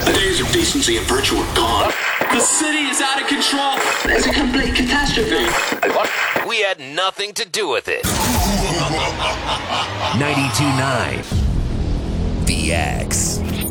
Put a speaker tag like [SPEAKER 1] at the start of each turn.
[SPEAKER 1] The days of decency and virtue are gone. The city is out of control. It's a complete catastrophe.
[SPEAKER 2] We had nothing to do with it.
[SPEAKER 3] 92.9 VX.